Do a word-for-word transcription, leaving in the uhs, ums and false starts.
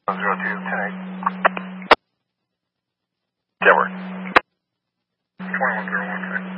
zero two, ten eight. Get work. twenty-one zero one six.